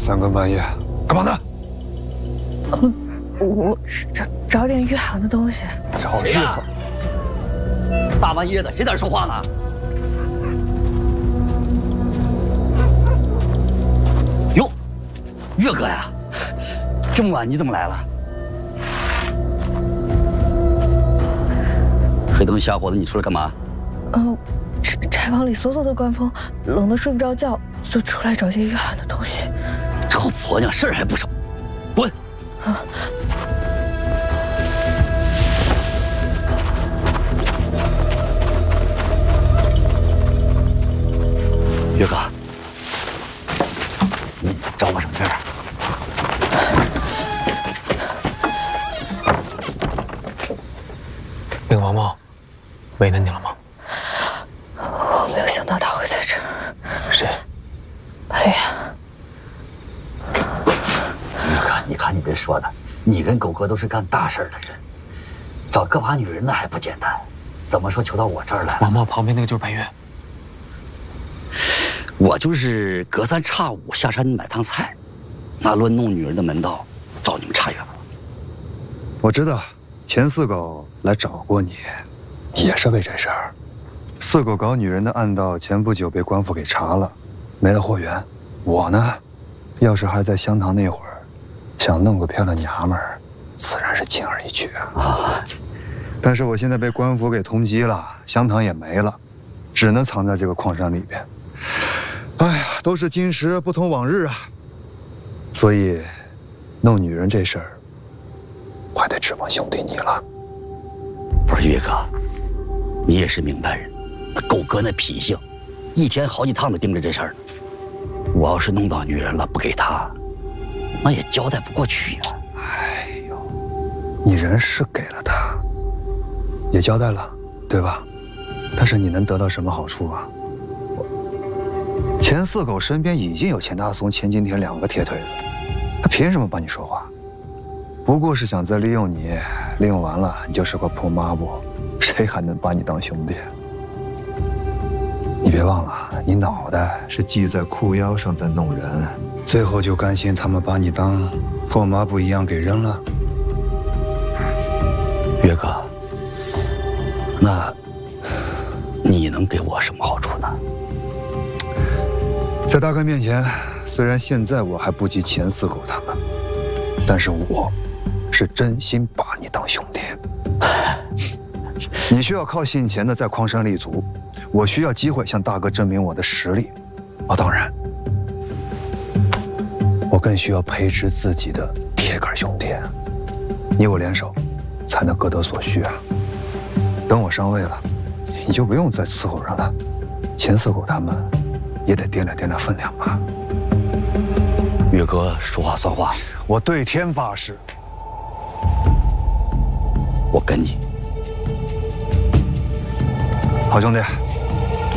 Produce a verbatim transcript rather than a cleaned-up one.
三更半夜，干嘛呢？ 嗯，我找找点御寒的东西。 找御寒？ 大半夜的，谁在说话呢？哟，岳哥呀，这么晚你怎么来了？黑灯瞎火的，你出来干嘛？ 嗯、呃，柴柴房里嗖嗖的刮风，冷得睡不着觉，就出来找些御寒的东西。 臭婆娘，事儿还不少，滚！啊！岳哥，你找我什么事儿？ 那个王茂，为难你了吗？ 我没有想到他会在这儿。 谁？ 白月。 你看，你看你这说的，你跟狗哥都是干大事的人，找个把女人那还不简单，怎么说求到我这儿来了？ 王茂旁边那个就是白月。 我就是隔三差五下山买趟菜，那乱弄女人的门道，找你们差远了。 我知道，前四狗来找过你，也是为这事儿。四狗搞女人的暗道，前不久被官府给查了，没了货源。我呢，要是还在香堂那会儿，想弄个漂亮娘们儿，自然是轻而易举啊。啊但是我现在被官府给通缉了，香堂也没了，只能藏在这个矿山里边。哎呀，都是今时不同往日啊。所以，弄女人这事儿，我还得指望兄弟你了。 不是岳哥，你也是明白人，那狗哥那脾性，一天好几趟的盯着这事儿呢。我要是弄到女人了，不给他，那也交代不过去呀。 哎呦，你人是给了他，也交代了，对吧？但是你能得到什么好处啊？钱四狗身边已经有钱大松、钱金田两个铁腿了，他凭什么帮你说话？不过是想再利用你，利用完了你就是个破抹布，谁还能把你当兄弟？你别忘了，你脑袋是系在裤腰上在弄人，最后就甘心他们把你当破抹布一样给扔了？ 岳哥，那你能给我什么好处呢？ 在大哥面前，虽然现在我还不及钱四狗他们，但是我是真心把你当兄弟。你需要靠信钱的在矿山立足，我需要机会向大哥证明我的实力。啊，当然，我更需要培植自己的铁杆兄弟，你我联手，才能各得所需啊。等我上位了，你就不用再伺候人了，钱四狗他们也得掂量掂量分量吧。 岳哥说话算话， 我对天发誓， 我跟你。 好兄弟。